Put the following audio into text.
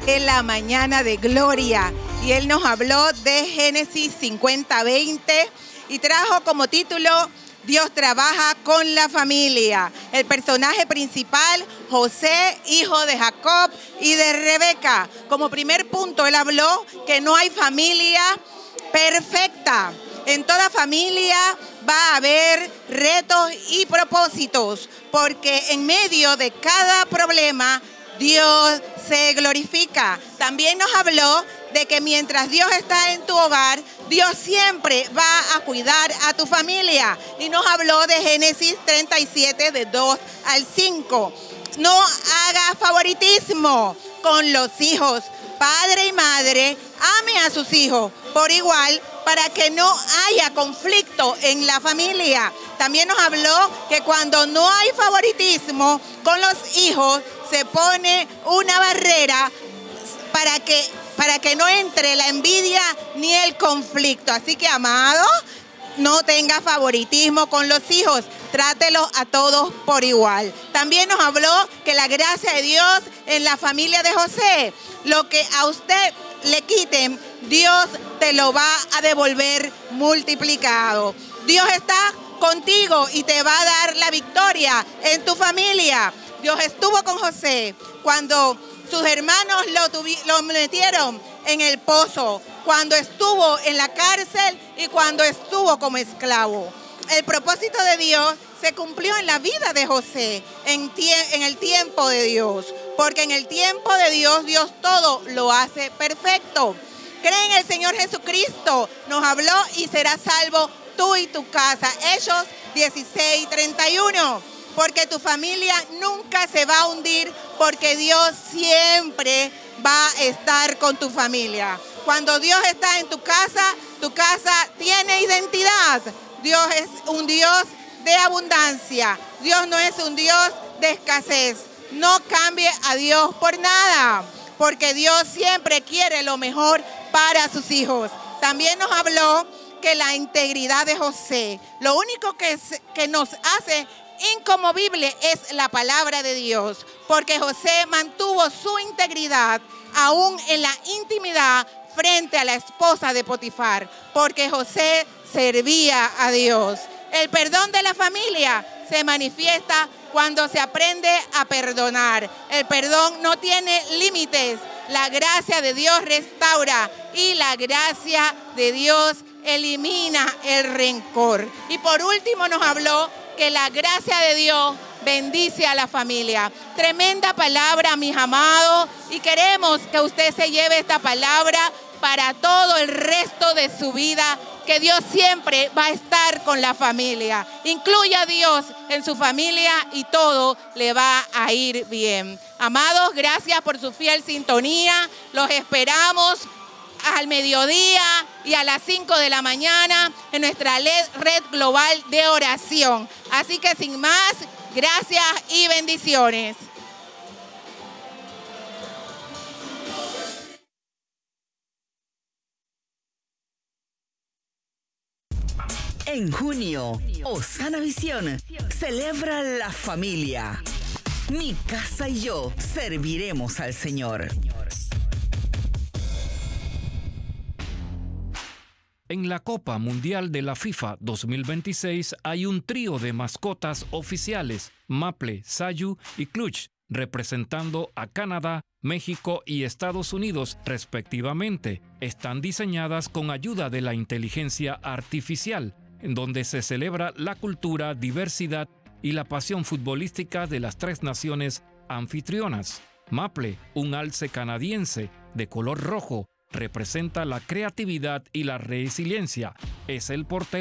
La mañana de gloria, y él nos habló de Génesis 50:20 y trajo como título Dios trabaja con la familia. El personaje principal, José, hijo de Jacob y de Rebeca. Como primer punto, él habló que no hay familia perfecta. En toda familia va a haber retos y propósitos, porque en medio de cada problema Dios se glorifica. También nos habló de que mientras Dios está en tu hogar, Dios siempre va a cuidar a tu familia. Y nos habló de Génesis 37, de 2 al 5. No haga favoritismo con los hijos. Padre y madre, ame a sus hijos por igual para que no haya conflicto en la familia. También nos habló que cuando no hay favoritismo con los hijos, se pone una barrera para que no entre la envidia ni el conflicto. Así que, amado, no tenga favoritismo con los hijos. Trátelos a todos por igual. También nos habló que la gracia de Dios en la familia de José, lo que a usted le quiten, Dios te lo va a devolver multiplicado. Dios está contigo y te va a dar la victoria en tu familia. Dios estuvo con José cuando sus hermanos lo metieron en el pozo, cuando estuvo en la cárcel y cuando estuvo como esclavo. El propósito de Dios se cumplió en la vida de José, en el tiempo de Dios, porque en el tiempo de Dios, Dios todo lo hace perfecto. Cree en el Señor Jesucristo, nos habló, y serás salvo tú y tu casa. Hechos 16:31. Porque tu familia nunca se va a hundir, porque Dios siempre va a estar con tu familia. Cuando Dios está en tu casa tiene identidad. Dios es un Dios de abundancia. Dios no es un Dios de escasez. No cambie a Dios por nada, porque Dios siempre quiere lo mejor para sus hijos. También nos habló que la integridad de José, lo único que nos hace inconmovible es la palabra de Dios, porque José mantuvo su integridad aún en la intimidad frente a la esposa de Potifar, porque José servía a Dios. El perdón de la familia se manifiesta cuando se aprende a perdonar. El perdón no tiene límites. La gracia de Dios restaura y la gracia de Dios elimina el rencor. Y por último nos habló que la gracia de Dios bendice a la familia. Tremenda palabra, mis amados, y queremos que usted se lleve esta palabra para todo el resto de su vida, que Dios siempre va a estar con la familia. Incluya a Dios en su familia y todo le va a ir bien. Amados, gracias por su fiel sintonía. Los esperamos al mediodía y a las 5 de la mañana en nuestra red global de oración. Así que sin más, gracias y bendiciones. En junio, Osana Visión celebra la familia. Mi casa y yo serviremos al Señor. En la Copa Mundial de la FIFA 2026 hay un trío de mascotas oficiales, Maple, Sayu y Clutch, representando a Canadá, México y Estados Unidos respectivamente. Están diseñadas con ayuda de la inteligencia artificial, en donde se celebra la cultura, diversidad y la pasión futbolística de las tres naciones anfitrionas. Maple, un alce canadiense de color rojo, representa la creatividad y la resiliencia. Es el portero